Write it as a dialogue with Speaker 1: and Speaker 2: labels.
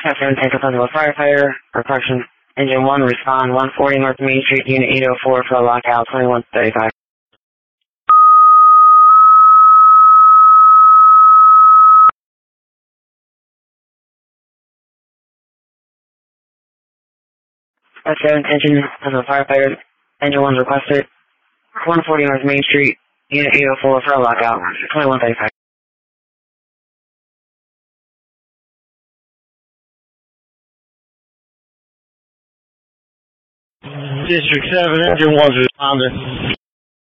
Speaker 1: Catherine, Tanker Pleasantville Firefighter, or correction, Engine 1, respond 140 North Main Street, Unit 804 for a lockout, 2135. Catherine, Engine Pleasantville Firefighter, Engine 1 requested, 140 North Main Street, Unit 804 for a lockout, 2135.
Speaker 2: District 7, Engine 1's responding.